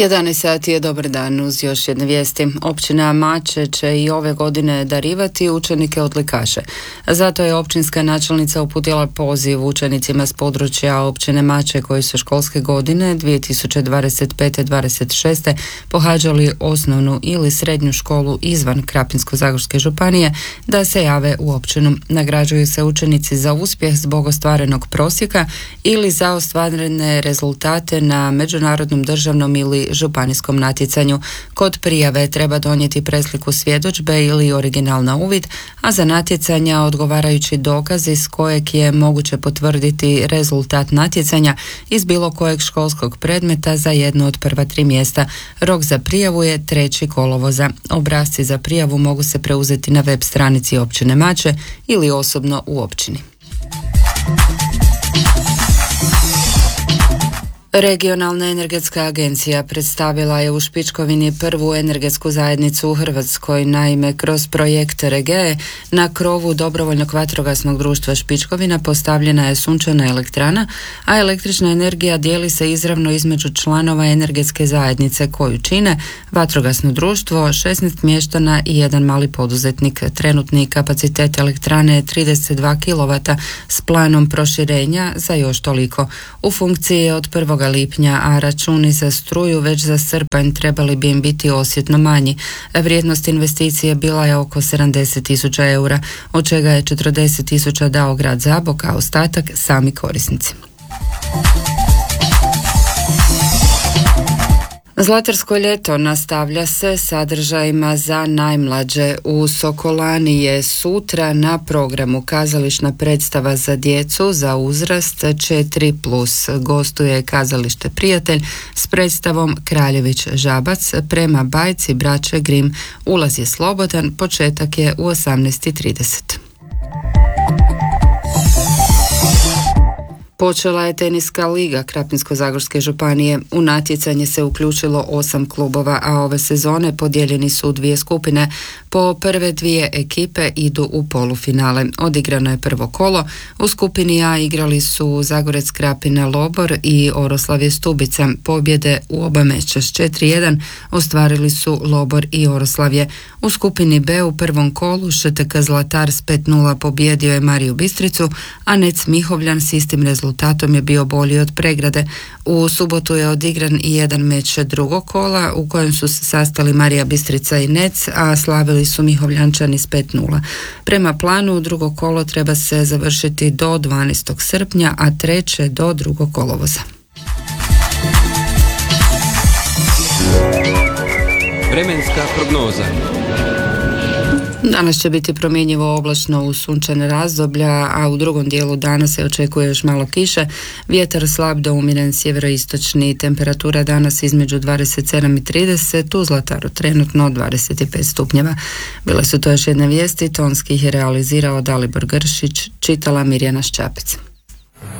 11 sati je dobar dan uz još jedne vijesti. Općina Mače će i ove godine darivati učenike odlikaše. Zato je općinska načelnica uputila poziv učenicima s područja općine Mače koji su školske godine 2025-26 pohađali osnovnu ili srednju školu izvan Krapinsko-zagorske županije da se jave u općinu. Nagrađuju se učenici za uspjeh zbog ostvarenog prosjeka ili za ostvarene rezultate na međunarodnom, državnom ili županijskom natjecanju. Kod prijave treba donijeti presliku svjedodžbe ili original na uvid, a za natjecanja odgovarajući dokaz iz kojeg je moguće potvrditi rezultat natjecanja iz bilo kojeg školskog predmeta za jedno od prva 3 mjesta. Rok za prijavu je 3. kolovoza. Obrasci za prijavu mogu se preuzeti na web stranici općine Mače ili osobno u općini. Regionalna energetska agencija predstavila je u Špičkovini prvu energetsku zajednicu u Hrvatskoj. Naime, kroz projekt REGE na krovu Dobrovoljnog vatrogasnog društva Špičkovina postavljena je sunčana elektrana, a električna energija dijeli se izravno između članova energetske zajednice koju čine vatrogasno društvo, 16 mještana i jedan mali poduzetnik. Trenutni kapacitet elektrane je 32 kW s planom proširenja za još toliko. U funkciji je od 1. lipnja, a računi za struju već za srpanj trebali bi im biti osjetno manji. Vrijednost investicije bila je oko 70.000 eura, od čega je 40.000 dao grad Zabok, a ostatak sami korisnici. Zlatarsko ljeto nastavlja se sadržajima za najmlađe. U Sokolani je sutra na programu kazališna predstava za djecu za uzrast 4+. Gostuje kazalište Prijatelj s predstavom Kraljević Žabac prema bajci braće Grim. Ulaz je slobodan, početak je u 18:30. Počela je teniska liga Krapinsko-zagorske županije. U natjecanje se uključilo 8 klubova, a ove sezone podijeljeni su u 2 skupine. Po prve 2 ekipe idu u polufinale. Odigrano je prvo kolo. U skupini A igrali su Zagorec Krapina Lobor i Oroslavje Stubica. Pobjede u oba meča s 4:1 ostvarili su Lobor i Oroslavje. U skupini B u prvom kolu ŠTK Zlatar s 5:0 pobjedio je Mariju Bistricu, a Nec Mihovljan s istim rezultatom je bio bolji od Pregrade. U subotu je odigran i jedan meč drugog kola u kojem su se sastali Marija Bistrica i Nec, a slavili su Mihovljančani s 5:0. Prema planu drugo kolo treba se završiti do 12. srpnja, a treće do 2. kolovoza. Vremenska prognoza. Danas će biti promjenjivo oblačno uz sunčane razdoblja, a u drugom dijelu dana se očekuje još malo kiše. Vjetar slab do umjeren sjeveroistočni. Temperatura danas između 27 i 30, u Zlataru trenutno 25 stupnjeva. Bile su to još jedne vijesti, tonski ih je realizirao Dalibor Gršić, čitala Mirjana Šćapec.